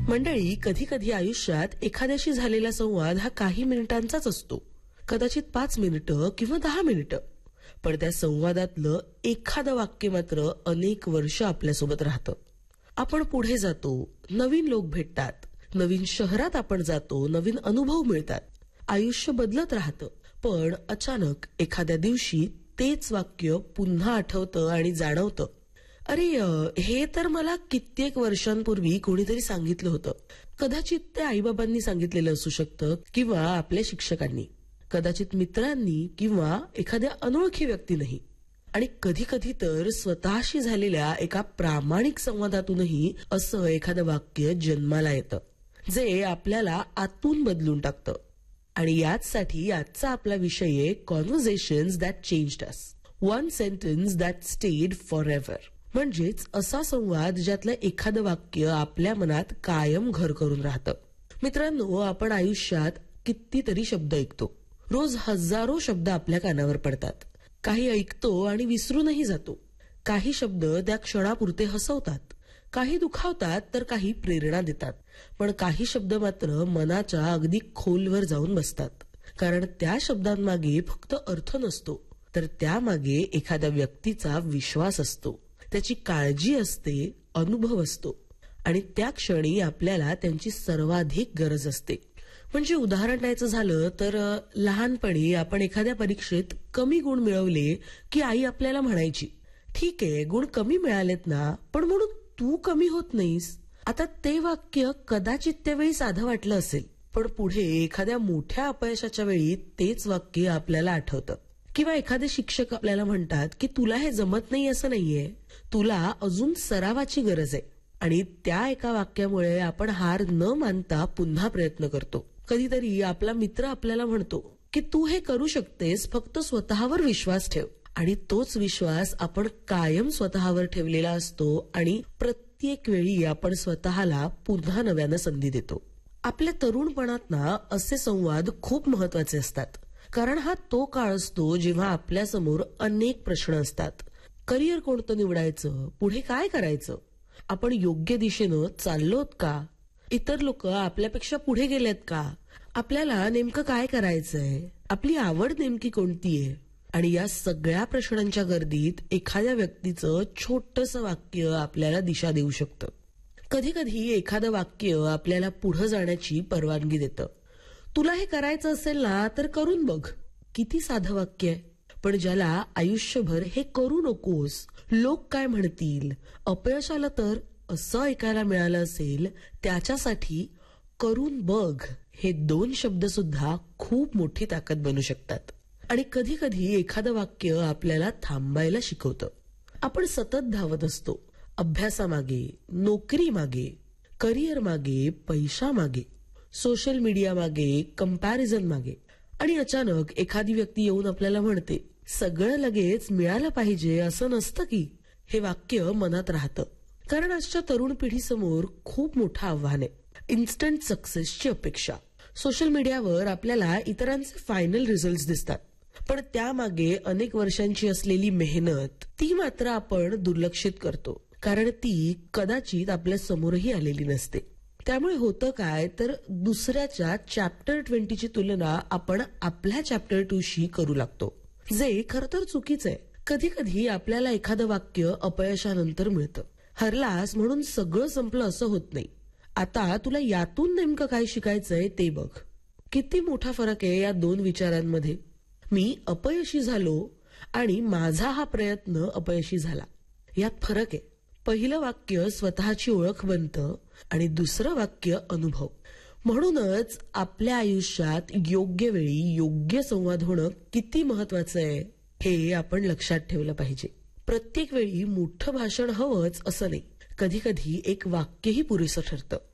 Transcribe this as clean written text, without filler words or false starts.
मंडळी, कधी कधी आयुष्यात एखाद्याशी झालेला संवाद हा काही मिनिटांचाच असतो, कदाचित 5 मिनिटं किंवा 10 मिनिटं. पण त्या संवादातलं एखादं वाक्य मात्र अनेक वर्ष आपल्यासोबत राहतं. आपण पुढे जातो, नवीन लोक भेटतात, नवीन शहरात आपण जातो, नवीन अनुभव मिळतात, आयुष्य बदलत राहतं. पण अचानक एखाद्या दिवशी तेच वाक्य पुन्हा आठवतं आणि जाणवतं, अरे हे तर मला कित्येक वर्षांपूर्वी कोणीतरी सांगितलं होतं. कदाचित ते आईबाबांनी सांगितलेलं असू शकतं, किंवा आपल्या शिक्षकांनी, कदाचित मित्रांनी, किंवा एखाद्या अनोळखी व्यक्तीनेही. आणि कधी कधी तर स्वतःशी झालेल्या एका प्रामाणिक संवादातूनही असं एखादं वाक्य जन्माला येतं, जे आपल्याला आतून बदलून टाकतं. आणि याचसाठी आजचा आपला विषय आहे conversations that changed us, one sentence that stayed for ever. म्हणजेच असा संवाद ज्यातलं एखादं वाक्य आपल्या मनात कायम घर करून राहतं. मित्रांनो, आपण आयुष्यात कितीतरी शब्द ऐकतो. रोज हजारो शब्द आपल्या कानावर पडतात. काही ऐकतो आणि विसरूनही जातो. काही शब्द त्या क्षणापुरते हसवतात, काही दुखावतात, तर काही प्रेरणा देतात. पण काही शब्द मात्र मनाच्या अगदी खोलवर जाऊन बसतात. कारण त्या शब्दांमागे फक्त अर्थ नसतो, तर त्यामागे एखाद्या व्यक्तीचा विश्वास असतो, त्याची काळजी असते, अनुभव असतो. आणि त्या क्षणी आपल्याला त्यांची सर्वाधिक गरज असते. म्हणजे उदाहरण द्यायचं झालं तर लहानपणी आपण एखाद्या परीक्षेत कमी गुण मिळवले की आई आपल्याला म्हणायची, ठीक आहे, गुण कमी मिळालेत ना, पण म्हणून तू कमी होत नाहीस. आता ते वाक्य कदाचित त्यावेळी साधं वाटलं असेल, पण पुढे एखाद्या मोठ्या अपयशाच्या वेळी तेच वाक्य आपल्याला आठवतं. किंवा एखादे शिक्षक आपल्याला म्हणतात की तुला हे जमत नाही असं नाहीये, तुला अजून सरावाची गरज आहे. आणि त्या एका वाक्यामुळे आपण हार न मानता पुन्हा प्रयत्न करतो. कधीतरी आपला मित्र आपल्याला म्हणतो की तू हे करू शकतेस, फक्त स्वतःवर विश्वास ठेव. आणि तोच विश्वास आपण कायम स्वतःवर ठेवलेला असतो आणि प्रत्येक वेळी आपण स्वतःला पुन्हा नव्यानं संधी देतो. आपल्या तरुणपणात ना असे संवाद खूप महत्वाचे असतात. कारण हा तो काळ असतो जेव्हा आपल्या समोर अनेक प्रश्न असतात. करिअर कोणतं निवडायचं, पुढे काय करायचं, आपण योग्य दिशेनं चाललोत का, इतर लोक आपल्यापेक्षा पुढे गेलेत का, आपल्याला नेमकं काय करायचंय, आपली आवड नेमकी कोणती आहे. आणि या सगळ्या प्रश्नांच्या गर्दीत एखाद्या व्यक्तीचं छोटंसं वाक्य आपल्याला दिशा देऊ शकतं. कधी कधी एखादं वाक्य आपल्याला पुढे जाण्याची परवानगी देतं. तुला हे करायचं असेल ना तर करून बघ. किती साधं वाक्य आहे, पण ज्याला आयुष्यभर हे करू नकोस, लोक काय म्हणतील, अपयश आलं तर, असं ऐकायला मिळालं असेल, त्याच्यासाठी करून बघ हे 2 शब्द सुद्धा खूप मोठी ताकद बनू शकतात. आणि कधी कधी एखादं वाक्य आपल्याला थांबायला शिकवतं. आपण सतत धावत असतो, अभ्यासामागे, नोकरी मागे, करिअर मागे, पैशा मागे, सोशल मीडिया मागे, कंपॅरिझन मागे. आणि अचानक एखादी व्यक्ती येऊन आपल्याला म्हणते, सगळं लगेच मिळालं पाहिजे असं नसतं की. हे वाक्य मनात राहतं. कारण आजच्या तरुण पिढीसमोर खूप मोठं आव्हान आहे, इन्स्टंट सक्सेसची अपेक्षा. सोशल मीडियावर आपल्याला इतरांचे फायनल रिझल्ट दिसतात, पण त्यामागे अनेक वर्षांची असलेली मेहनत ती मात्र आपण दुर्लक्षित करतो. कारण ती कदाचित आपल्या समोरही आलेली नसते. त्यामुळे होतं काय तर दुसऱ्याच्या चॅप्टर 20 ची तुलना आपण आपल्या चॅप्टर 2 शी करू लागतो, जे खरं तर चुकीचं आहे. कधी कधी आपल्याला एखादं वाक्य अपयशानंतर मिळतं. हरलास म्हणून सगळं संपलं असं होत नाही. आता तुला यातून नेमकं काय शिकायचंय ते बघ. किती मोठा फरक आहे या 2 विचारांमध्ये. मी अपयशी झालो आणि माझा हा प्रयत्न अपयशी झाला, यात फरक आहे. पहिलं वाक्य स्वतःची ओळख बनतं आणि दुसरं वाक्य अनुभव. म्हणूनच आपल्या आयुष्यात योग्य वेळी योग्य संवाद होणं किती महत्वाचं आहे हे आपण लक्षात ठेवलं पाहिजे. प्रत्येक वेळी मोठं भाषण हवंच असं नाही, कधी कधी एक वाक्यही पुरेसं ठरतं.